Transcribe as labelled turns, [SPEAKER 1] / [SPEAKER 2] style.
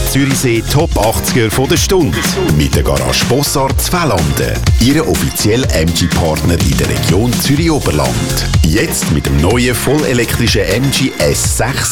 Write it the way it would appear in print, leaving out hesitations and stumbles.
[SPEAKER 1] Zürichsee Top 80er von der Stunde. Mit der Garage Bossart Zwellanden. Ihre offizielle MG-Partner in der Region Zürich-Oberland. Jetzt mit dem neuen vollelektrischen MG S6